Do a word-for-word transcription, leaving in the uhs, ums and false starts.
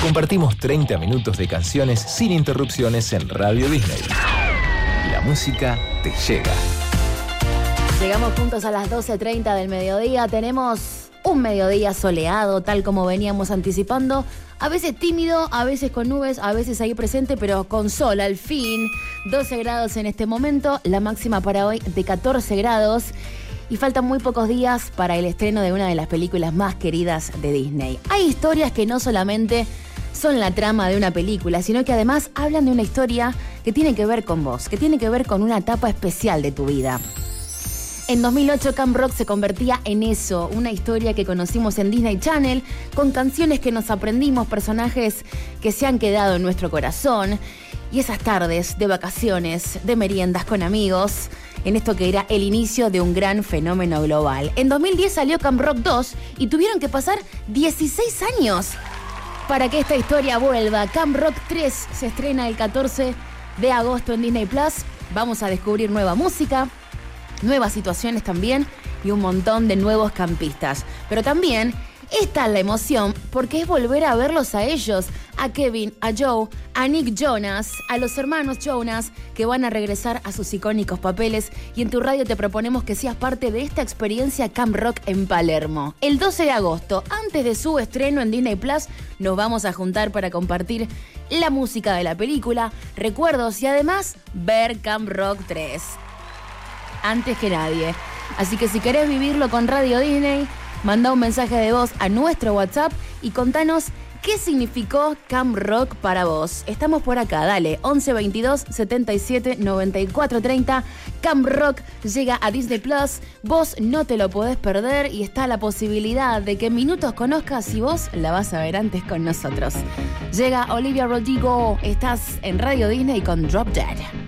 Compartimos treinta minutos de canciones sin interrupciones en Radio Disney. La música te llega. Llegamos juntos a las doce treinta del mediodía. Tenemos un mediodía soleado, tal como veníamos anticipando. A veces tímido, a veces con nubes, a veces ahí presente, pero con sol al fin. doce grados en este momento, la máxima para hoy de catorce grados. Y faltan muy pocos días para el estreno de una de las películas más queridas de Disney. Hay historias que no solamente son la trama de una película, sino que además hablan de una historia que tiene que ver con vos, que tiene que ver con una etapa especial de tu vida. En dos mil ocho Camp Rock se convertía en eso, una historia que conocimos en Disney Channel, con canciones que nos aprendimos, personajes que se han quedado en nuestro corazón, y esas tardes de vacaciones, de meriendas con amigos, en esto que era el inicio de un gran fenómeno global. En dos mil diez salió Camp Rock dos y tuvieron que pasar dieciséis años para que esta historia vuelva. Camp Rock tres se estrena el catorce de agosto en Disney Plus. Vamos a descubrir nueva música, nuevas situaciones también y un montón de nuevos campistas. Pero también esta es la emoción porque es volver a verlos a ellos, a Kevin, a Joe, a Nick Jonas, a los hermanos Jonas que van a regresar a sus icónicos papeles, y en tu radio te proponemos que seas parte de esta experiencia Camp Rock en Palermo. El doce de agosto, antes de su estreno en Disney Plus, nos vamos a juntar para compartir la música de la película, recuerdos y además ver Camp Rock tres. Antes que nadie. Así que si querés vivirlo con Radio Disney, manda un mensaje de voz a nuestro WhatsApp y contanos qué significó Camp Rock para vos. Estamos por acá, dale, once veintidós setenta y siete noventa y cuatro treinta. Camp Rock llega a Disney Plus, vos no te lo podés perder y está la posibilidad de que en minutos conozcas si vos la vas a ver antes con nosotros. Llega Olivia Rodrigo, estás en Radio Disney con Drop Dead.